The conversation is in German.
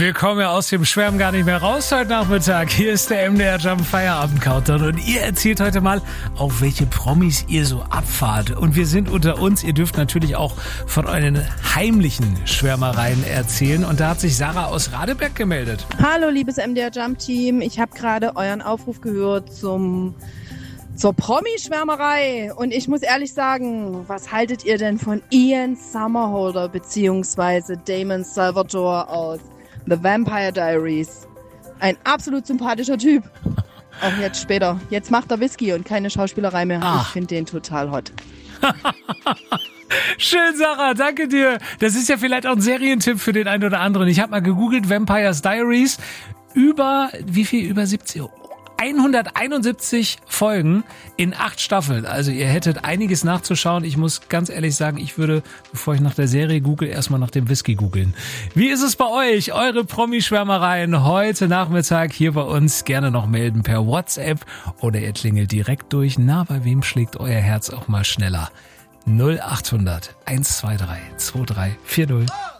Wir kommen ja aus dem Schwärmen gar nicht mehr raus heute Nachmittag. Hier ist der MDR Jump Feierabend Countdown und ihr erzählt heute mal, auf welche Promis ihr so abfahrt. Und wir sind unter uns. Ihr dürft natürlich auch von euren heimlichen Schwärmereien erzählen. Und da hat sich Sarah aus Radeberg gemeldet. Hallo, liebes MDR Jump Team. Ich habe gerade euren Aufruf gehört zur Promi-Schwärmerei. Und ich muss ehrlich sagen, was haltet ihr denn von Ian Somerhalder bzw. Damon Salvatore aus The Vampire Diaries? Ein absolut sympathischer Typ. Auch jetzt später. Jetzt macht er Whisky und keine Schauspielerei mehr. Ich finde den total hot. Schön, Sarah, danke dir. Das ist ja vielleicht auch ein Serientipp für den einen oder anderen. Ich habe mal gegoogelt, Vampires Diaries. Über 171 Folgen in 8 Staffeln. Also ihr hättet einiges nachzuschauen. Ich muss ganz ehrlich sagen, ich würde, bevor ich nach der Serie google, erstmal nach dem Whisky googeln. Wie ist es bei euch? Eure Promi-Schwärmereien heute Nachmittag hier bei uns. Gerne noch melden per WhatsApp oder ihr klingelt direkt durch. Na, bei wem schlägt euer Herz auch mal schneller? 0800 123 2340.